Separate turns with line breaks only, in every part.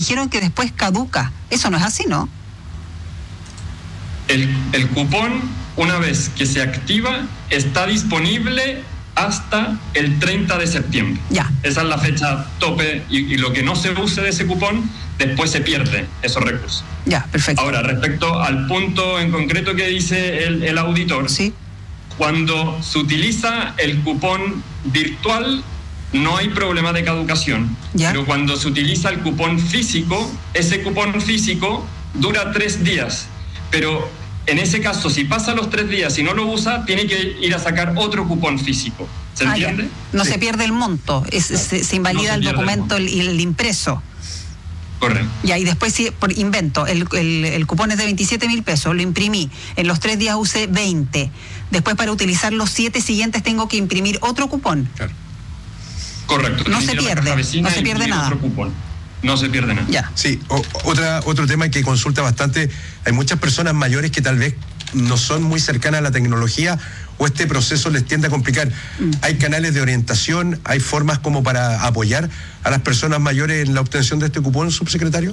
dijeron que después caduca. Eso no es así, ¿no?
El cupón, una vez que se activa, está disponible hasta el 30 de septiembre.
Ya.
Esa es la fecha tope y lo que no se use de ese cupón, después se pierde esos recursos.
Ya, perfecto.
Ahora, respecto al punto en concreto que dice el auditor,
sí,
cuando se utiliza el cupón virtual, no hay problema de caducación.
¿Ya?
Pero cuando se utiliza el cupón físico, ese cupón físico dura 3 días. Pero en ese caso, si pasa los 3 días y no lo usa, tiene que ir a sacar otro cupón físico. ¿Se entiende?
Ya. No se pierde el monto, se invalida el documento y el impreso.
Correcto.
Ya, y después, si por invento, el cupón es de 27.000 pesos, lo imprimí, en los 3 días usé 20. Después, para utilizar los 7 siguientes, tengo que imprimir otro cupón.
Claro. Correcto.
No se pierde, no se pierde nada.
Otro cupón. No se pierde nada.
Ya.
Sí, otro tema que consulta bastante, hay muchas personas mayores que tal vez no son muy cercanas a la tecnología o este proceso les tiende a complicar. ¿Hay canales de orientación, hay formas como para apoyar a las personas mayores en la obtención de este cupón, subsecretario?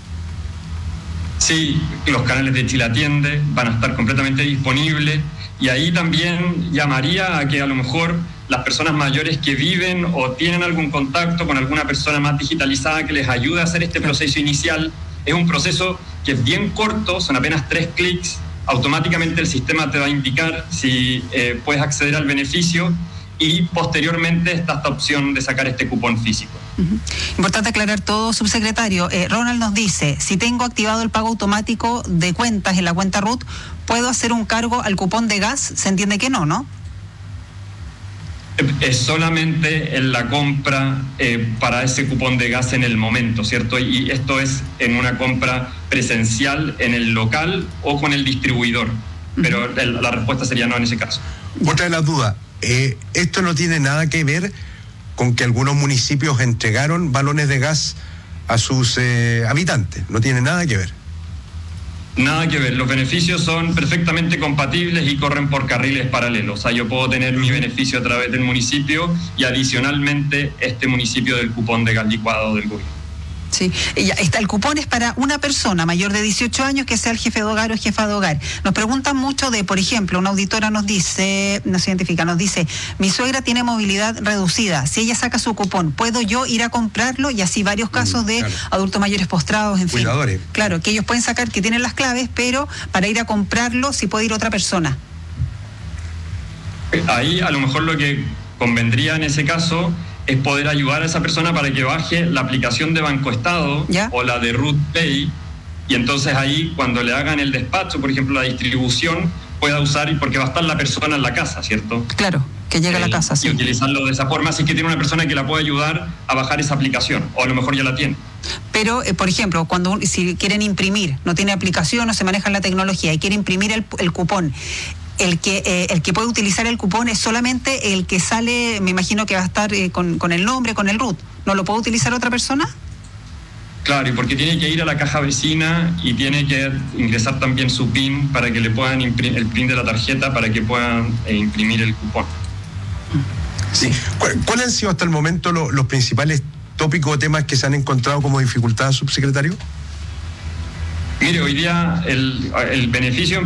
Sí, los canales de Chile Atiende van a estar completamente disponibles y ahí también llamaría a que a lo mejor las personas mayores que viven o tienen algún contacto con alguna persona más digitalizada que les ayude a hacer este proceso inicial. Es un proceso que es bien corto, son apenas 3 clics, automáticamente el sistema te va a indicar si puedes acceder al beneficio y posteriormente está esta opción de sacar este cupón físico.
Uh-huh. Importante aclarar todo, subsecretario. Ronald nos dice, si tengo activado el pago automático de cuentas en la cuenta RUT, ¿puedo hacer un cargo al cupón de gas? Se entiende que no, ¿no?
Es solamente en la compra para ese cupón de gas en el momento, ¿cierto? Y esto es en una compra presencial en el local o con el distribuidor. Pero la respuesta sería no en ese caso.
Otra de las dudas, esto no tiene nada que ver con que algunos municipios entregaron balones de gas a sus habitantes, no tiene nada que ver.
Nada que ver, los beneficios son perfectamente compatibles y corren por carriles paralelos. O sea, yo puedo tener mi beneficio a través del municipio y adicionalmente este municipio del cupón de gas licuado del gobierno.
Sí, ya está, el cupón es para una persona mayor de 18 años que sea el jefe de hogar o jefa de hogar. Nos preguntan mucho de, por ejemplo, una auditora nos dice, nos identifica, nos dice, mi suegra tiene movilidad reducida, si ella saca su cupón, ¿puedo yo ir a comprarlo? Y así varios casos de adultos mayores postrados, en fin.
Cuidadores.
Claro, que ellos pueden sacar, que tienen las claves, pero para ir a comprarlo, sí puede ir otra persona.
Ahí a lo mejor lo que convendría en ese caso es poder ayudar a esa persona para que baje la aplicación de Banco Estado o la de RUT Pay, y entonces ahí cuando le hagan el despacho, por ejemplo la distribución, pueda usar, porque va a estar la persona en la casa, ¿cierto?
Claro, que llega a la casa, sí.
Y utilizarlo de esa forma, así que tiene una persona que la puede ayudar a bajar esa aplicación, o a lo mejor ya la tiene.
Pero, por ejemplo, si quieren imprimir, no tiene aplicación, no se maneja la tecnología y quiere imprimir el cupón, el que puede utilizar el cupón es solamente el que sale, me imagino que va a estar con el nombre, con el RUT. ¿No lo puede utilizar otra persona?
Claro, y porque tiene que ir a la caja vecina y tiene que ingresar también su PIN para que le puedan imprimir el PIN de la tarjeta para que puedan imprimir el cupón.
Sí. ¿Cuáles han sido hasta el momento los principales tópicos o temas que se han encontrado como dificultad, subsecretario?
Mire, hoy día el beneficio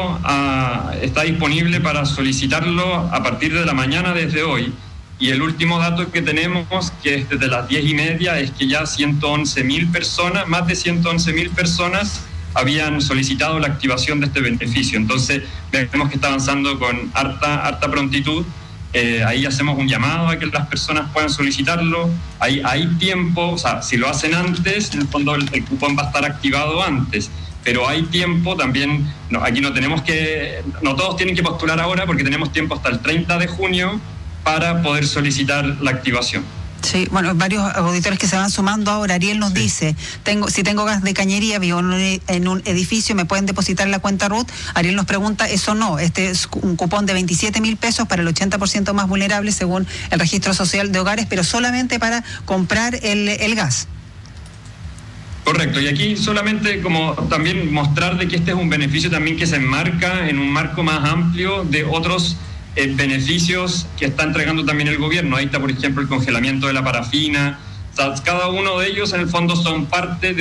está disponible para solicitarlo a partir de la mañana desde hoy. Y el último dato que tenemos, que es desde las 10:30, es que ya 111.000 personas, más de 111.000 personas habían solicitado la activación de este beneficio. Entonces, vemos que está avanzando con harta prontitud. Ahí hacemos un llamado a que las personas puedan solicitarlo. Hay tiempo, o sea, si lo hacen antes, en el fondo el cupón va a estar activado antes, pero hay tiempo también. Aquí no todos tienen que postular ahora porque tenemos tiempo hasta el 30 de junio para poder solicitar la activación.
Sí, bueno, varios auditores que se van sumando ahora. Ariel nos dice, si tengo gas de cañería, vivo en un edificio, ¿me pueden depositar en la cuenta RUT? Ariel nos pregunta, eso no, este es un cupón de 27.000 pesos para el 80% más vulnerable según el registro social de hogares, pero solamente para comprar el gas.
Correcto, y aquí solamente como también mostrar de que este es un beneficio también que se enmarca en un marco más amplio de otros beneficios que está entregando también el gobierno. Ahí está, por ejemplo, el congelamiento de la parafina. O sea, cada uno de ellos en el fondo son parte de